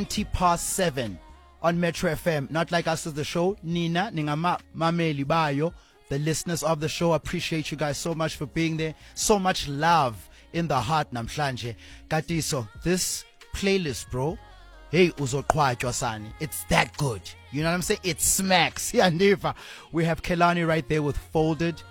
7 on Metro FM. Not like us as the show. Nina, mameli bayo. The listeners of the show, appreciate you guys so much for being there. So much love in the heart namhlanje. Katiso, this playlist, bro. Hey, uzoqhwatywa sani. It's that good. You know what I'm saying? It smacks. Yeah, Neva. We have Kelani right there with Folded.